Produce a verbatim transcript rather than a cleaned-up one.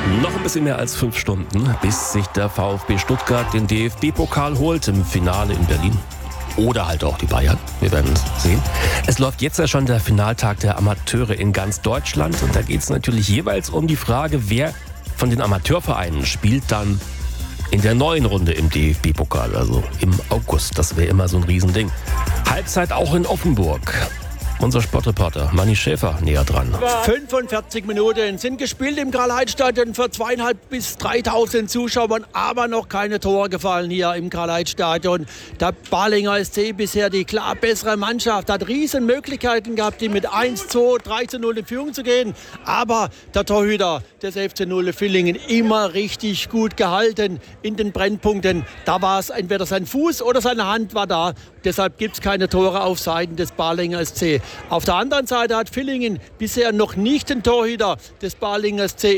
Noch ein bisschen mehr als fünf Stunden, bis sich der VfB Stuttgart den D F B-Pokal holt im Finale in Berlin. Oder halt auch die Bayern. Wir werden es sehen. Es läuft jetzt ja schon der Finaltag der Amateure in ganz Deutschland. Und da geht es natürlich jeweils um die Frage, wer von den Amateurvereinen spielt dann in der neuen Runde im D F B-Pokal, also im August. Das wäre immer so ein Riesending. Halbzeit auch in Offenburg. Unser Sportreporter Manni Schäfer näher dran. fünfundvierzig Minuten sind gespielt im Karl-Heinz-Stadion für zweitausendfünfhundert bis dreitausend Zuschauern, aber noch keine Tore gefallen hier im Karl-Heinz-Stadion. Der Ballinger S C bisher die klar bessere Mannschaft, hat riesen Möglichkeiten gehabt, die mit eins, zwei, drei zu null in Führung zu gehen. Aber der Torhüter des F C null Villingen immer richtig gut gehalten in den Brennpunkten. Da war es entweder sein Fuß oder seine Hand war da. Deshalb gibt es keine Tore auf Seiten des Ballinger S C. Auf der anderen Seite hat Villingen bisher noch nicht den Torhüter des Ballinger S C